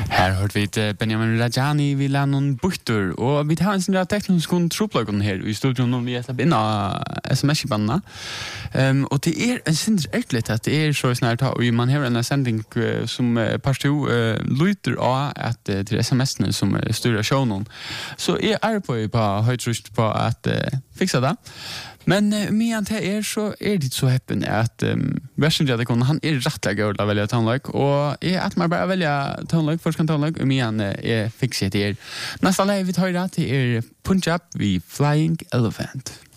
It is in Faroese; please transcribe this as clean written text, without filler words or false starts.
Här hört vi Benjamin Rajani vid Lennon Buchter och vi har en sån teknisk kontrollplan här i studion och vi är släppt in SMS-banna. Och det är en synd äckligt att det är så snart och man har en sändning som parsto lutar av att till SMS-en som styr showen. Så är på höjtrust på att fixa det. Men med det så är det så häppen att Värsenjadekon han är rättliga att välja tonlag och är att man bara välja tonlag först kan tonlag och med är fixet det. Nästa live vi tar det är Punjab vid Flying Elephant.